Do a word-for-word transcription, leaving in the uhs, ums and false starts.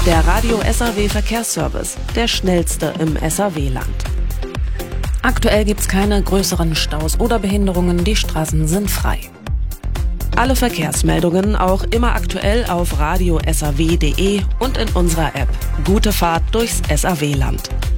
Der Radio S A W Verkehrsservice, der schnellste im S A W-Land. Aktuell gibt's keine größeren Staus oder Behinderungen, die Straßen sind frei. Alle Verkehrsmeldungen auch immer aktuell auf radio s a w punkt d e und in unserer App. Gute Fahrt durchs S A W-Land.